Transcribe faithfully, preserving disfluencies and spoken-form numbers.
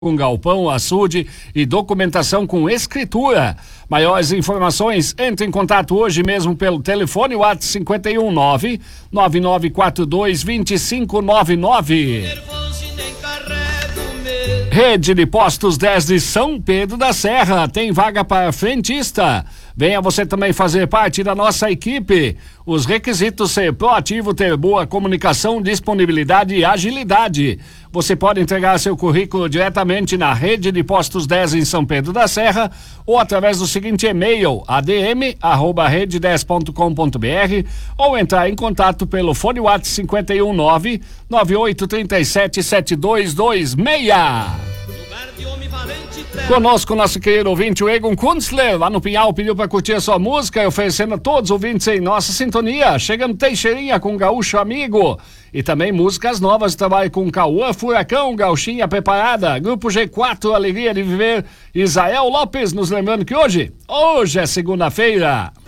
com galpão, açude e documentação com escritura. Maiores informações, entre em contato hoje mesmo pelo telefone WhatsApp cinquenta e um nove nove nove quatro dois dois cinco nove nove. Rede de Postos dez de São Pedro da Serra, tem vaga para frentista. Venha você também fazer parte da nossa equipe. Os requisitos: ser proativo, ter boa comunicação, disponibilidade e agilidade. Você pode entregar seu currículo diretamente na Rede de Postos dez em São Pedro da Serra ou através do seguinte e-mail: a d m arroba rede dez ponto com ponto b r, ou entrar em contato pelo fone WhatsApp cinquenta e um nove nove oito três sete sete dois dois seis. Conosco, nosso querido ouvinte, o Egon Kunstler, lá no Pinhal, pediu para curtir a sua música, oferecendo a todos os ouvintes em nossa sintonia. Chegando Teixeirinha com Gaúcho Amigo. E também músicas novas, trabalho com Cauã Furacão, Gauchinha Preparada, Grupo G quatro, Alegria de Viver, Isael Lopes, nos lembrando que hoje, hoje é segunda-feira.